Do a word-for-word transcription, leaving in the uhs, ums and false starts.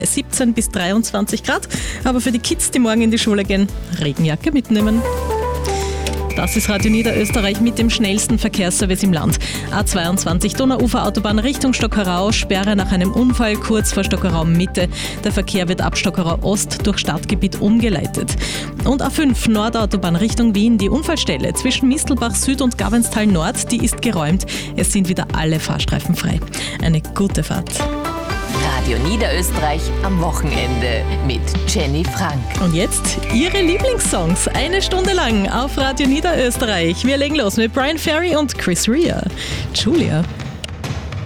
siebzehn bis dreiundzwanzig Grad, aber für die Kids, die morgen in die Schule gehen, Regenjacke mitnehmen. Das ist Radio Niederösterreich mit dem schnellsten Verkehrsservice im Land. A zweiundzwanzig Donauuferautobahn Richtung Stockerau, Sperre nach einem Unfall kurz vor Stockerau Mitte. Der Verkehr wird ab Stockerau Ost durch Stadtgebiet umgeleitet. Und A fünf Nordautobahn Richtung Wien, die Unfallstelle zwischen Mistelbach Süd und Gabenstal Nord, die ist geräumt. Es sind wieder alle Fahrstreifen frei. Eine gute Fahrt. Radio Niederösterreich am Wochenende mit Jenny Frank. Und jetzt Ihre Lieblingssongs, eine Stunde lang auf Radio Niederösterreich. Wir legen los mit Brian Ferry und Chris Rea. Julia.